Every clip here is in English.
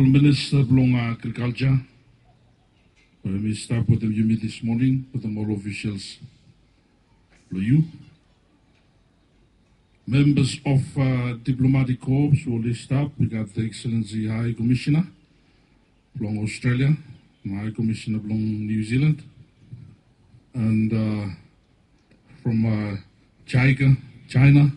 Honorable Minister Blong Agriculture, we start with you meet this morning with the all officials. You, members of diplomatic corps who list up, we got the Excellency High Commissioner from Australia, High Commissioner from New Zealand, and from China.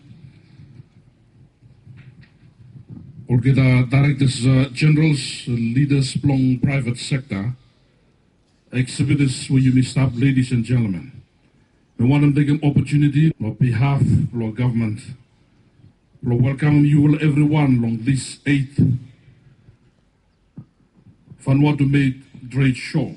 All the directors generals, leaders from private sector, exhibitors who you missed up, ladies and gentlemen. We want to take an opportunity on behalf of our government to welcome you all everyone on this 8th Vanuatu Made Trade Show.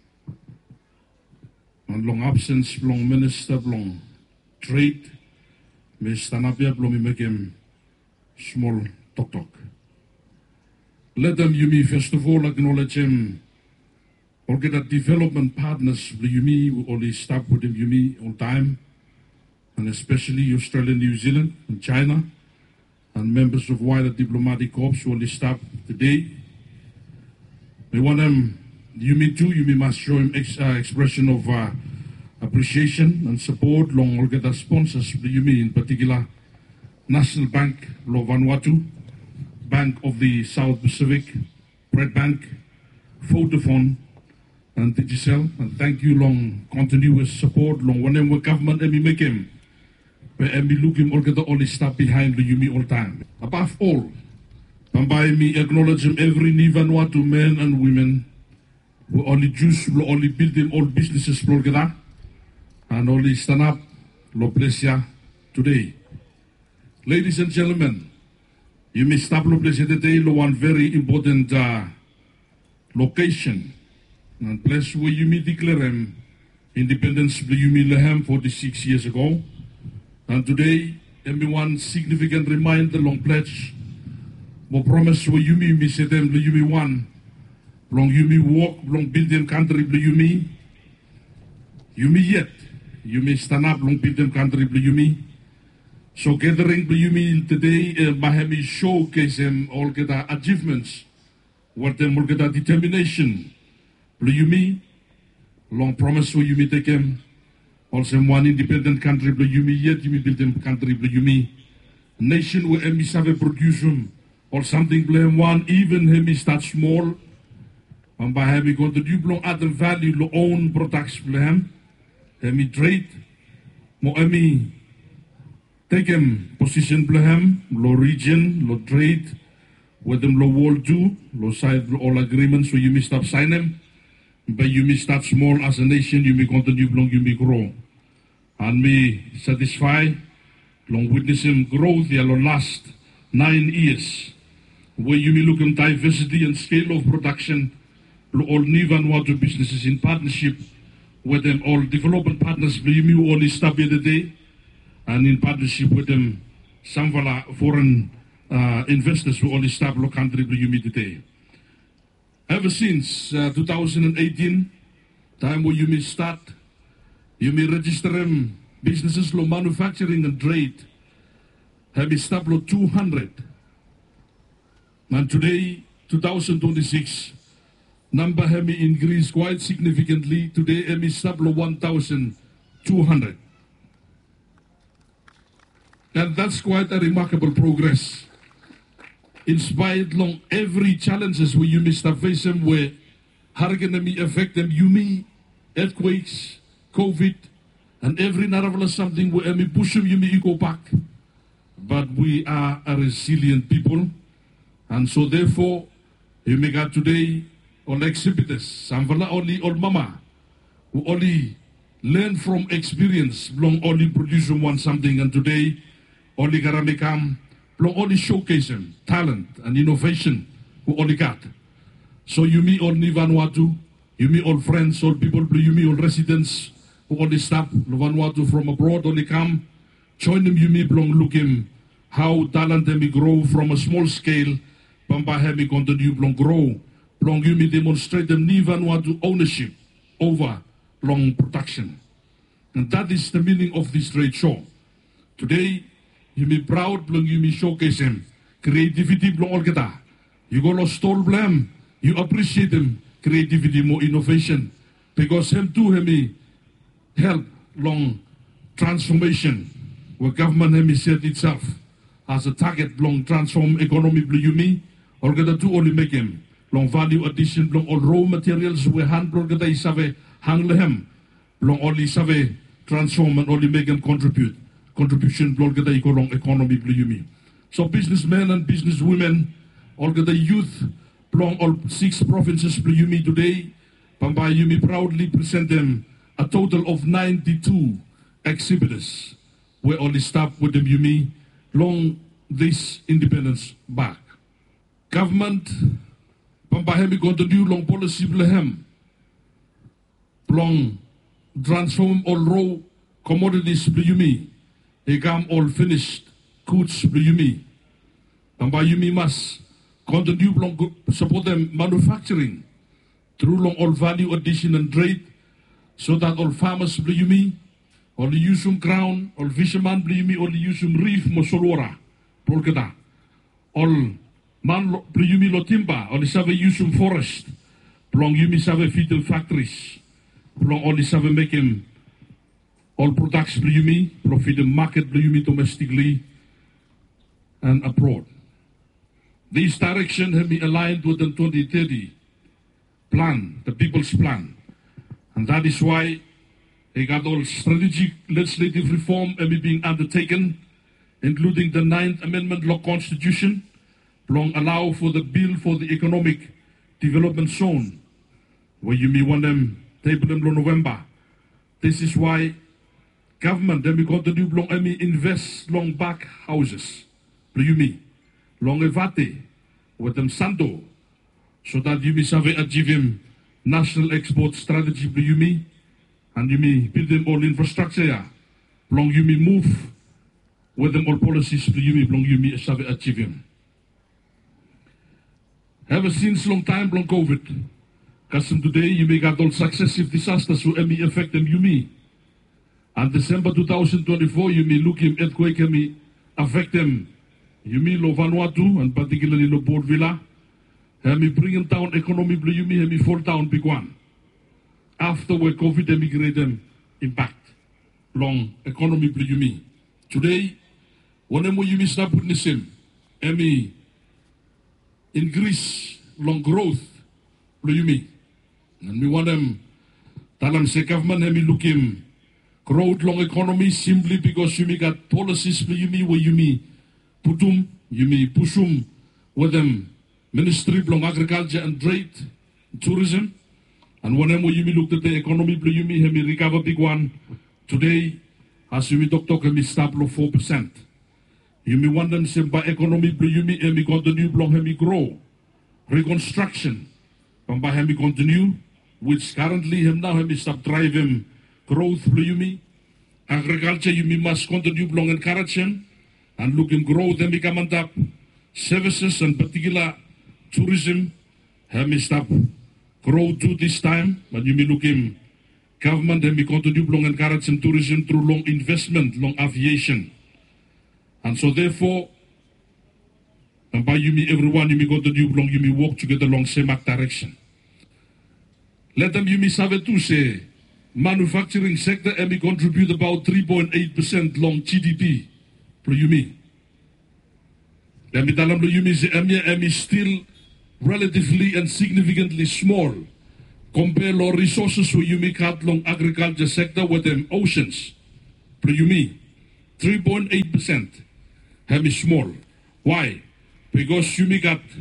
And long absence from Minister from Trade, Mr. Napia from Mekem small talk. Let them Yumi first of all acknowledge him or get a development partners with Yumi who only stop with him Yumi all time, and especially Australia, New Zealand, and China, and members of wider diplomatic corps who only stop today. We want them Yumi too. Yumi must show him expression of appreciation and support long all get the sponsors with Yumi, in particular National Bank of Vanuatu, Bank of the South Pacific, Bread Bank, Vodafone, and Digicel. And thank you long continuous support long whenever government emi make him, where emi look him all get the only stop behind the Yumi all time. Above all, Pambai me acknowledge him every ni Vanuatu men and women who only Jews will only build them all businesses plorgeda and only stand up lo plesia today. Ladies and gentlemen, you may stop today one very important location and place where you may declare independence of you may Lehem 46 years ago. And today, one significant reminder long pledge, more promise where you may say them you may one, long you may walk, long build them country you may yet, you may stand up, long build them country you may. So gathering you mean today, Bahami showcase them all get achievements, what them all get determination. You mean long promise where you may take them, also one independent country, you mean yet you may build them country, you mean nation where emi save produce them or something blame one, even hemi start small, and by having got the new added value, lo own products blame, hemi trade, mo emi. Take him position blehem, lo region, lo trade, with them lo world do, lo side all agreements where you may stop sign them, but you may start small as a nation, you may continue long, you may grow. And me satisfy, long witness him growth, the last 9 years, where you may look at diversity and scale of production, lo all new Vanuatu businesses in partnership with them all development partners, you may only stop here today. And in partnership with them, some foreign investors who only start local country to you today. Ever since 2018, time where you may start, you may register them businesses lo manufacturing and trade, have established 200. And today, 2026, number have increased quite significantly. Today, have established 1,200. And that's quite a remarkable progress. In spite long every challenges where you may face them, where hurricane may affect them, you may earthquakes, COVID, and every narrow something where may push them, you may go back. But we are a resilient people, and so therefore, you may got today all exhibitors, some only all mama, who only learn from experience, long only produce one something, and today. Only gotta come, only showcase them, talent and innovation who only got. So you meet all Vanuatu, you meet all friends, all people, you meet all residents who only stop Vanuatu from abroad, only come, join them, you meet long look him, how talent they may grow from a small scale, Pamba may continue long grow, long you may demonstrate them Vanuatu ownership over long production. And that is the meaning of this trade show. Today, you may proud, you may showcase him. Creativity, all kita. You go lost all blame. You appreciate him creativity, more innovation. Because him too, him help long transformation. Where government him set itself as a target long transform economy blue you me. Or get to only make him long value addition long all raw materials we hand bro get isave hang lehem long only save transform and only make him contribution long get long economy blue you me. So businessmen and businesswomen, all the youth, belong all 6 provinces Yumi today. Pambai Yumi proudly present them a total of 92 exhibitors. We only stop with them Yumi long this independence back. Government Pambai Hemi continue long policy blehem. Long transform all raw commodities Yumi. Egam all finished goods Yumi. Pambai Yumi must continue long support them manufacturing through long all value addition and trade, so that all farmers Yumi, all use some crown, all fishermen Yumi, all use some reef mosolora, polkada, all man Yumi lotimba, all save use some forest, long Yumi save fetal factories, long all save make him all products Yumi, profit the market Yumi domestically and abroad. This direction has been aligned with the 2030 plan, the people's plan. And that is why they got all strategic legislative reform being undertaken, including the 9th Amendment Law Constitution, long allow for the bill for the economic development zone, where you may want them table them in November. This is why government then we continue long invest long back houses, you me. Long evate with them sando, so that you may achieve him national export strategy for you me, and you may build them all infrastructure. Long you may move with them all policies for you me, long you may achieve him. Ever since long time long COVID, custom today you may got all successive disasters who may affect them you me. And December 2024 you may look him earthquake may affect them. You mean lo Vanuatu and particularly lo Port Vila. Hemi bring him down economy blue you mean hemi fall down big one. After where COVID emigrate them impact long economy blue you mean. Today, whenever you miss not putting him, hemi increase long growth blue you mean. And we want them talam say government hemi look him growth long economy simply because you got policies blue you mean where you mean Putum, you may pushum with them Ministry of Agriculture and Trade, Tourism, and whenever you may look at the economy, you may have recover big one. Today, as you may talk, you may stable 4%. You may want them say by economy, you may continue, may grow. Reconstruction, by him continue, which currently him now may stop driving growth, you may. Agriculture, you may must continue, encourage him. And looking grow, then become up services and particular tourism, have me stop grow to this time, but you may look in government, then we continue long encouraging tourism through long investment, long aviation. And so therefore, and by you may everyone, you may continue long, you may walk together along same direction. Let them you may have to say, manufacturing sector, and we contribute about 3.8% long GDP. You mean? Let me tell them you mean is still relatively and significantly small compare law resources where you make out long agriculture sector with them oceans. You mean 3.8% have is small. Why? Because you make out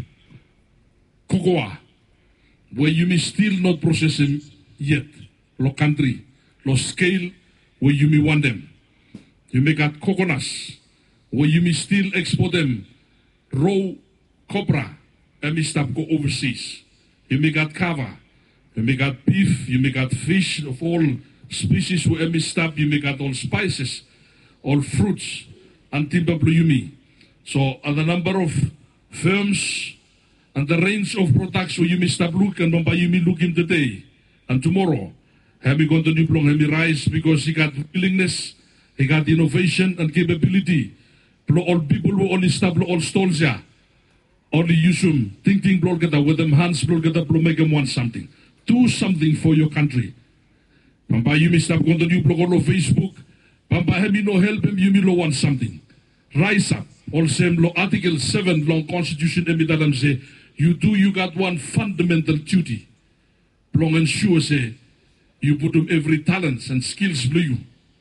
cocoa where you may still not processing yet. Lo country, lo scale where you may want them. You make out coconuts where you may still export them raw copra and may stop go overseas. You may got kava, you may got beef, you may got fish of all species where may stop, you may got all spices, all fruits, and timber blue you may. So the number of firms and the range of products where you may stop looking and by you may looking today and tomorrow. Have you got the new long have rise because he got willingness, he got innovation and capability. All people who only stable all stalls ya. only use them, think blow get with them hands blow get blow make them want something. Do something for your country. Pamba you may stop going to new blog on Facebook. Pamba have me no help him, you may want something. Rise up. Also, Article 7 long Constitution emidalam say, you got one fundamental duty. Long ensure say, you put them every talents and skills blue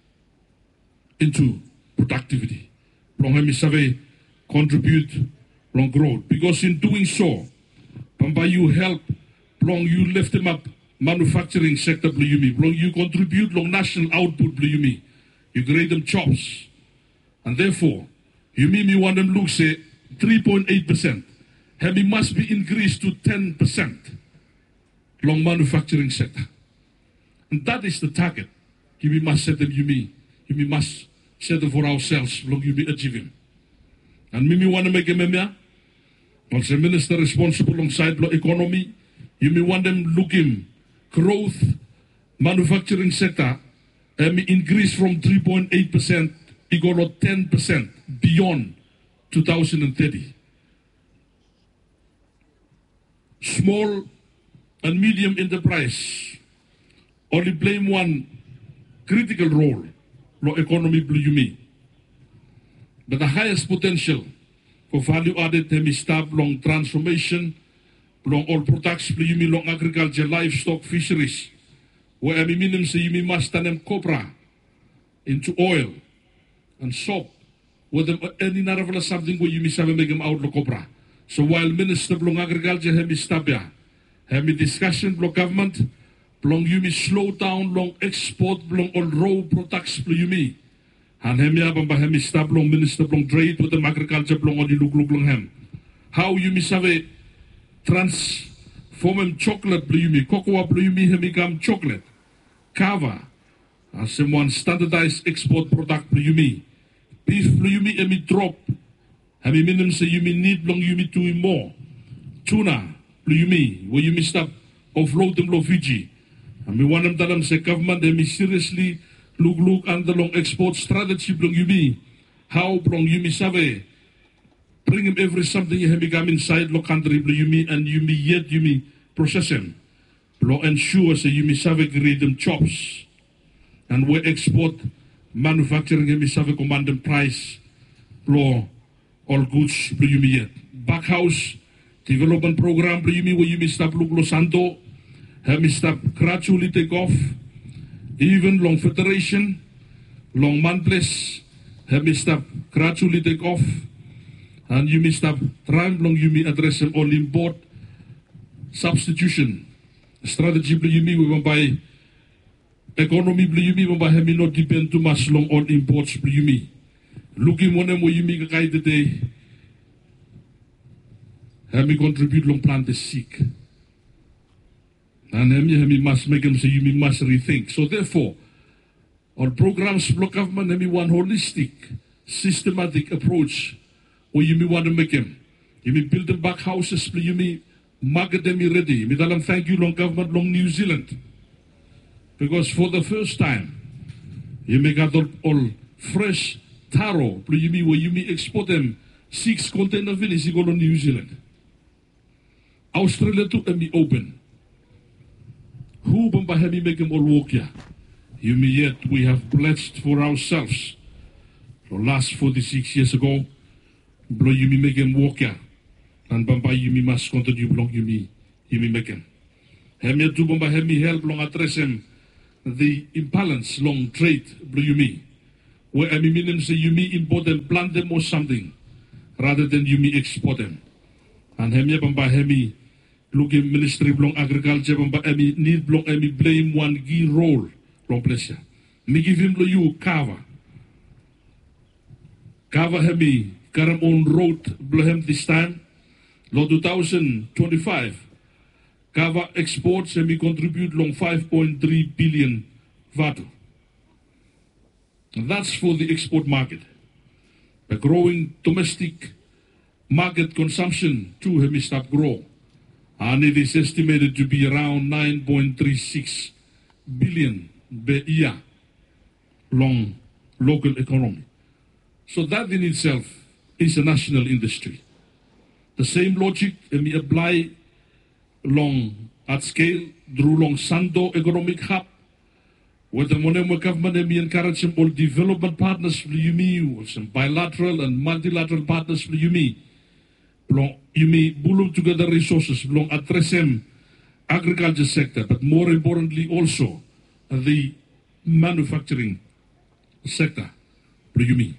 into productivity. Long hemi contribute long growth. Because in doing so, Pamba you help, long you lift them up manufacturing sector blue long you contribute long national output blue you create them jobs. And therefore, you mean you want them look say 3.8%. Hemi must be increased to 10% long manufacturing sector. And that is the target. You must set them, you must set them for ourselves, long you be achieving. And me want to make a memia. Also minister responsible alongside the economy. You may want them looking growth manufacturing sector and increase from 3.8% equal to 10% beyond 2030. Small and medium enterprise only play one critical role in economy blue. But the highest potential for value added stab long transformation, long all products blue long agriculture, livestock, fisheries, where minimum say you must turn them copra into oil and soap, with them any narrow something where you miss have make them out of copra. So while Minister Blong Agriculture have stabia, have discussion blong government, blong you me slow down long export blong all raw products blong you me. And hem ya bamba hem stab long Minister blong trade with the agriculture blong all you look long hem. How you miss have a transform chocolate blong you me, cocoa blong you me hem become chocolate, kava, as someone standardized export product blong you me. Beef blong you me emi drop. Hami minimum say you mean need long you me to more. Tuna, you me, where you stop offload them low Fiji. And we want them tell them say government they me seriously look under long export strategy long you me. How long you me save bring him every something you have become inside lo country you me and you me yet you me process him. Lo ensure say you me save create them chops. And we export manufacturing you me save command them price lo all goods you me yet. Back house development program you me where you me stop look lo santo. Have me stop gradually take off. Even long federation, long monthlies, have me stop gradually take off. And you may stop trying long you may address them all import substitution strategy you me we buy economy you me we buy have me not depend too much long on imports you me. Looking one them where you me guide the day have me contribute long plant is sick. And he must make them say you must rethink. So therefore, our programs block government have one holistic, systematic approach where you may want to make them. You may build them back houses, you may market them ready. Me tell them thank you long government, long New Zealand. Because for the first time, you may got all fresh taro, you may where you may export them 6 container villas you go to New Zealand. Australia too and be open. Who bamba have me make them all walk here? You may yet we have pledged for ourselves. The last 46 years ago, blow you may make them walk here. And bamba you may must continue long you may make them. Have me to bamba have me help long address them the imbalance long trade blow you me. Where I mean say you may import them, plant them or something, rather than you may export them. And have me bamba have me look at Ministry of Agriculture, but I need blong I blame one key role long pleasure. Me give him you Kava. Kava have me Karam on road blohem this time. Lo 2025. Kava exports and me contribute long 5.3 billion VAT. That's for the export market. The growing domestic market consumption too have me stop grow. And it is estimated to be around 9.36 billion per year long local economy. So that in itself is a national industry. The same logic we apply long at scale through long Sando Economic Hub, where the Monemo government we encourage some all development partners for Yumi, some bilateral and multilateral partners for Yumi. Yumi bulum together resources long address them agriculture sector, but more importantly also the manufacturing sector for Yumi.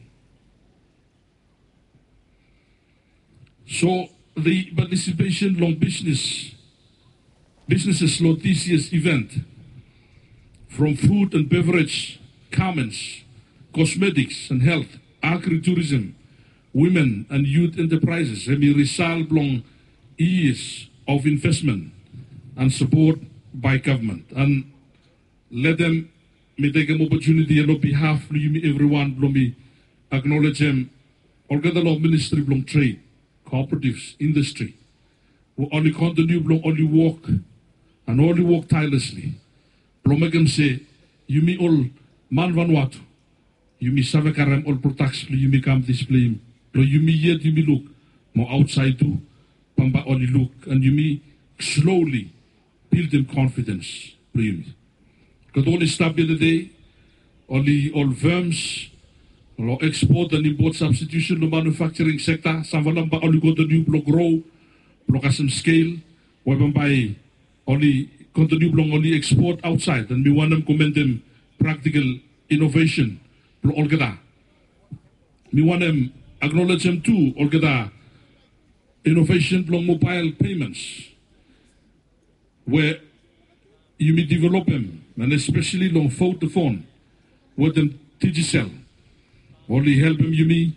So the participation long businesses long this year's event, from food and beverage, garments, cosmetics and health, agri-tourism, women and youth enterprises, have result long years of investment and support by government. And let them me take an opportunity on behalf of everyone, me acknowledge them, or get the law ministry long trade, cooperatives, industry, who only continue, only work, and only work tirelessly. Plomegam say, Yumi all man Vanuatu, Yumi Savakaram all protects, Yumi come display, Yumi yet Yumi look, more outside too, Pamba only look, and Yumi slowly build them confidence, Yumi. Because only stop the other day, only all firms, all export and import substitution, the manufacturing sector, Savalamba only go to new block grow, block some scale, whereby only continue long only export outside, and we want them commend them practical innovation, all gada. We want them acknowledge them too, all gada innovation long mobile payments, where you may develop them, and especially long phone to phone, with them Digicel, only help them you me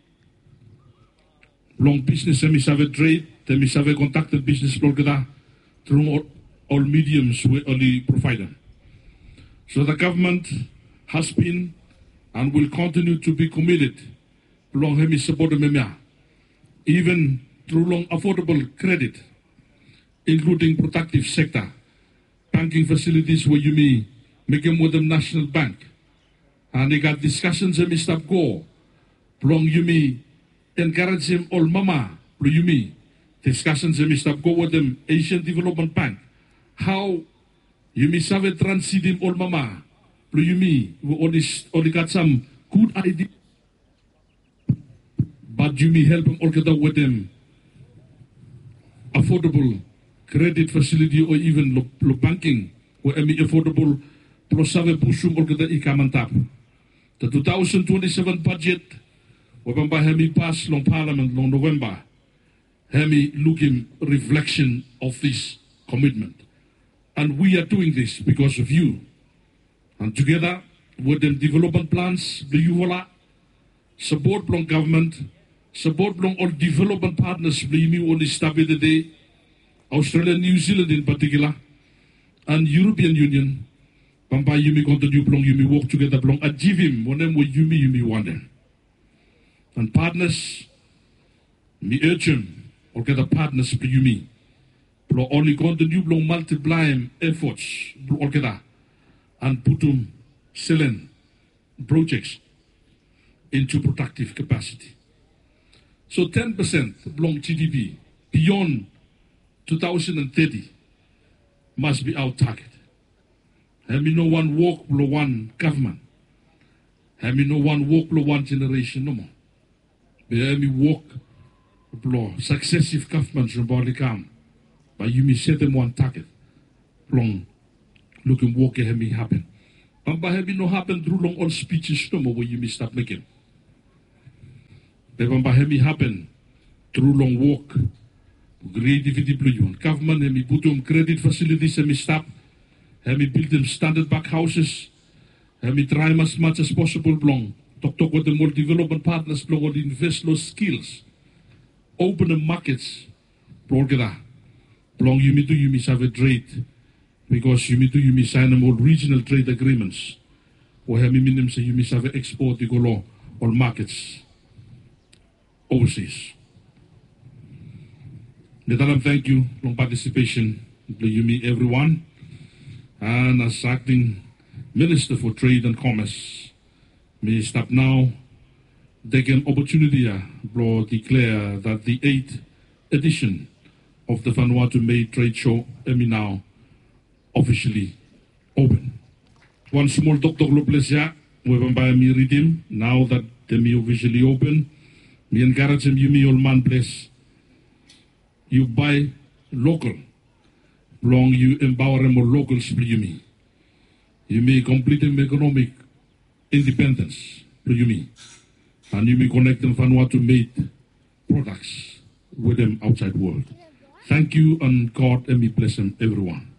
long business, and we have trade, then we have contacted business all gada through all mediums we only provide them. So the government has been and will continue to be committed long hemi support memia, even through long affordable credit, including protective sector, banking facilities where you may make them with the National Bank. And they got discussions and stop go. Long you may encourage them all mama, you may discussions and stop go with them Asian Development Bank. How you may have a transit him all mama, you may only got some good idea, but you may help them all get out with them affordable credit facility or even lo banking where any affordable prosave pusum or get ikamantap. The 2027 budget, whereby Hemi pass long Parliament long November, Hemi looking reflection of this commitment. And we are doing this because of you. And together with the development plans, the UVOLA, support from government, support from all development partners, the only stability day, Australia, New Zealand in particular, and European Union, Pampa Yumi continue plong Yumi work together plong achieve him, one them with Yumi want them. And partners, me urge him, or get a partners for Yumi. Plong only continue plong multiply efforts, all get that, and put them selling projects into productive capacity. So 10% plong GDP beyond 2030 must be our target. Have me no one walk below one government. Have me no one walk below one generation no more. But have me walk below successive governments from body come. But you may set them one target. Long looking walk have me happen. But have me no happen through long all speeches no more where you may stop making. But have me happen through long walk. Creativity blue. Government have me put them credit facilities and me stop. Have me build them standard back houses. Have me try as much as possible long. Talk with the more development partners long or invest those skills. Open the markets. Long you may have a trade. Because you may sign them all regional trade agreements. Or have me minimum say you may have an export to go law or markets overseas. Thank you for participation. You me everyone. And as acting Minister for Trade and Commerce, may stop now. Take an opportunity to declare that the 8th edition of the Vanuatu May Trade Show now officially open. One small Dr. Loplesia, we will buy me redeem now that the me officially open. Me encourage him, you me all man place. You buy local. Long you empower more locals you me. You may complete economic independence you me. And you may connect them Vanuatu made products with them outside world. Thank you and God bless them everyone.